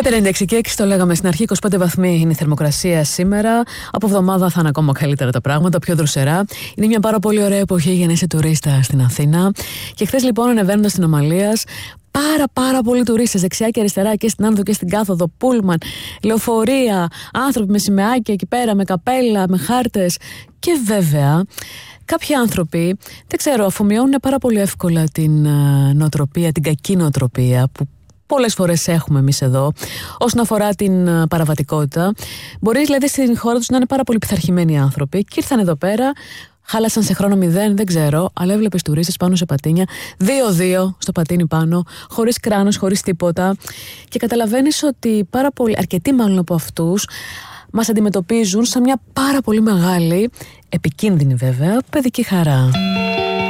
5,96 και 6 το λέγαμε στην αρχή. 25 βαθμοί είναι η θερμοκρασία σήμερα. Από εβδομάδα θα είναι ακόμα καλύτερα τα πράγματα, πιο δροσερά. Είναι μια πάρα πολύ ωραία εποχή για να είσαι τουρίστα στην Αθήνα. Και χθες λοιπόν, ανεβαίνοντας στην Ομαλίας, πάρα πολλοί τουρίστες δεξιά και αριστερά και στην άνοδο και στην κάθοδο, πούλμαν, λεωφορεία, άνθρωποι με σημαίακια εκεί πέρα, με καπέλα, με χάρτες. Και βέβαια, κάποιοι άνθρωποι, δεν ξέρω, αφομοιώνουν πάρα πολύ εύκολα την νοοτροπία, την κακή νοοτροπία που πολλές φορές έχουμε εμείς εδώ, όσον αφορά την παραβατικότητα. Μπορεί δηλαδή στην χώρα τους να είναι πάρα πολύ πειθαρχημένοι άνθρωποι και ήρθαν εδώ πέρα. Χάλασαν σε χρόνο 0, δεν ξέρω, αλλά έβλεπες τουρίστες πάνω σε πατίνια, 2-2 στο πατίνι πάνω, χωρίς κράνος, χωρίς τίποτα. Και καταλαβαίνεις ότι αρκετοί μάλλον από αυτούς μας αντιμετωπίζουν σαν μια πάρα πολύ μεγάλη, επικίνδυνη βέβαια, παιδική χαρά.